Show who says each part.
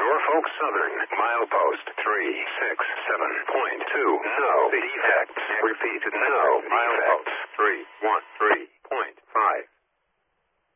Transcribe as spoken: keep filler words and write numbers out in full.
Speaker 1: Norfolk Southern, milepost three six seven point two. No defects. Repeat, no milepost three one three.